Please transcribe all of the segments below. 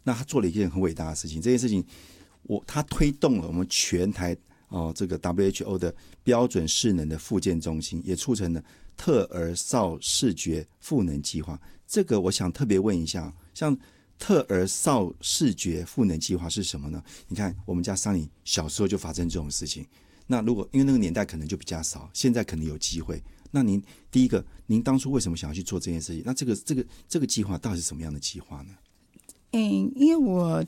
那他做了一件很伟大的事情，这件事情他推动了我们全台这个 WHO 的标准视能的复健中心，也促成了特儿少视觉赋能计划。这个我想特别问一下，像特儿少视觉赋能计划是什么呢？你看我们家桑尼小时候就发生这种事情，那如果因为那个年代可能就比较少，现在可能有机会。那您第一个，您当初为什么想要去做这件事情？那这个计划到底是什么样的计划呢？ 因为我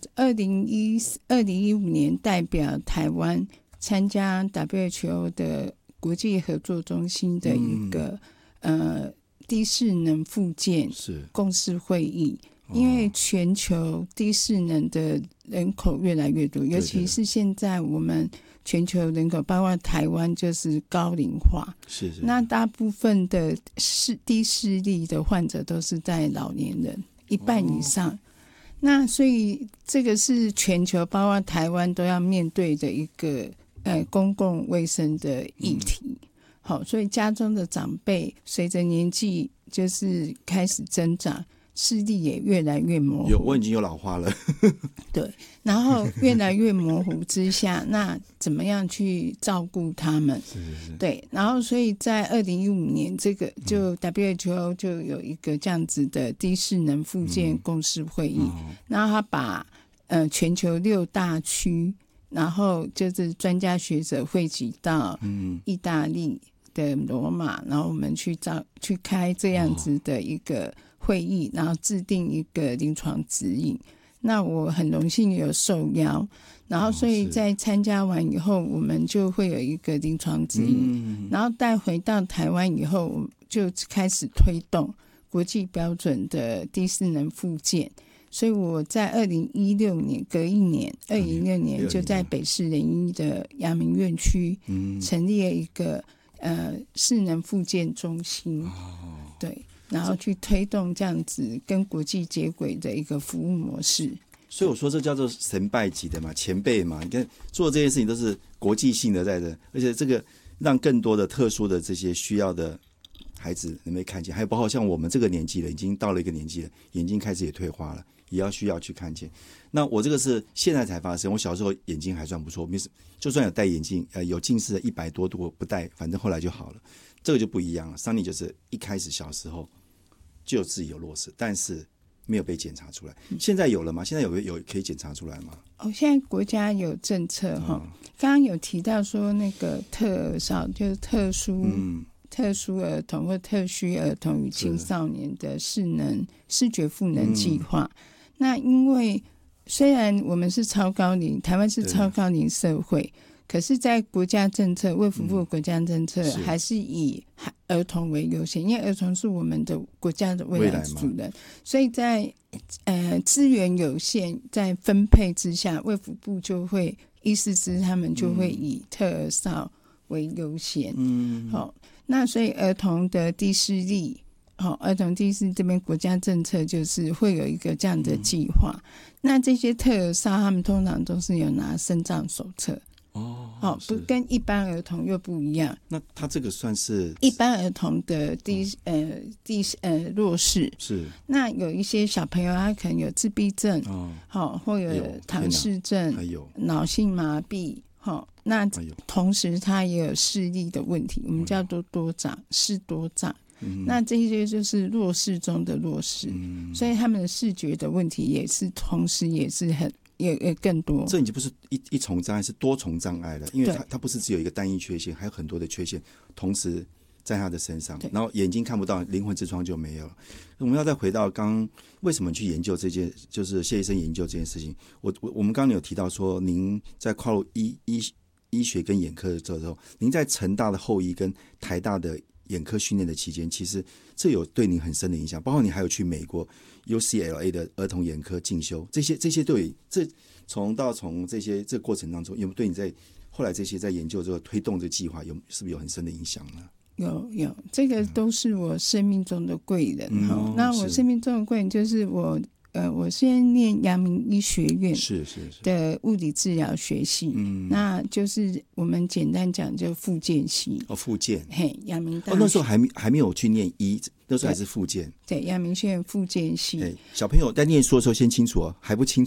2015年代表台湾参加 WHO 的国际合作中心的一个低视能复健共识会议。因为全球低视能的人口越来越多，尤其是现在我们全球人口包括台湾就是高龄化， 是那大部分的低视力的患者都是在老年人，1半以上。那所以这个是全球包括台湾都要面对的一个公共卫生的议题。好，所以家中的长辈随着年纪就是开始增长，视力也越来越模糊， 我已经有老花了对，然后越来越模糊之下那怎么样去照顾他们？ 是对，然后所以在2015年这个就 WHO 就有一个这样子的低视能复健共识会议，然后他把全球6大区，然后就是专家学者汇集到意大利的罗马，然后我们去开这样子的一个会议，然后制定一个临床指引。那我很荣幸有受邀，然后所以在参加完以后我们就会有一个临床指引，然后带回到台湾以后就开始推动国际标准的低视能复健。所以我在2016年隔一年2016年就在北市人医的阳明院区成立了一个视能复健中心，对，然后去推动这样子跟国际接轨的一个服务模式。 所以我说这叫做神拜级的嘛，前辈嘛，你看做这些事情都是国际性的在这，而且这个让更多的特殊的这些需要的孩子能不能看见，还有包括像我们这个年纪了，已经到了一个年纪了，眼睛开始也退化了，也需要去看见。那我这个是现在才发生，我小时候眼睛还算不错，就算有戴眼镜有近视的100多度不戴，反正后来就好了。这个就不一样了，桑尼就是一开始小时候就自己有弱视，但是没有被检查出来。现在有了吗？现在有可以检查出来吗？ 现在国家有政策刚刚有提到说那个特少就是特殊儿童或特需儿童与青少年的视觉赋能计划。那因为虽然我们是超高龄，台湾是超高龄社会，可是在国家政策卫福部国家政策还是以儿童为优先，因为儿童是我们的国家的未来主人，所以在资源有限在分配之下，卫福部就会医师司他们就会以特儿少为优先。那所以儿童的低视力儿童低视这边国家政策就是会有一个这样的计划。那这些特儿少他们通常都是有拿身障手册不跟一般儿童又不一样。 那他这个算是一般儿童的弱视，是那有一些小朋友他可能有自闭症或有唐氏症，还有脑性麻痹那同时他也有视力的问题，我们叫做多障视多障。那这些就是弱视中的弱视，所以他们的视觉的问题也是同时也是也更多。 这已经不是一重障碍，是多重障碍了，因为它不是只有一个单一缺陷，还有很多的缺陷同时在他的身上，然后眼睛看不到，灵魂之窗就没有了。我们要再回到刚为什么去研究这件，就是谢医生研究这件事情。我们刚刚有提到说，您在跨入医学跟眼科的时候，您在成大的后医跟台大的眼科训练的期间，其实这有对您很深的影响，包括你还有去美国 UCLA 的儿童眼科进修，这些对从这个过程当中，有没有对你在后来这些在研究这个推动这个计划是不是有很深的影响呢？ 有，这个都是我生命中的贵人那我生命中的贵人就是我先念阳明医学院的物理治疗学系，那就是我们简单讲就复健系。 复健， 阳明大学那时候还没有去念医，那时候还是复健。 对，阳明学院复健系。 小朋友在念书的时候先清楚还不清楚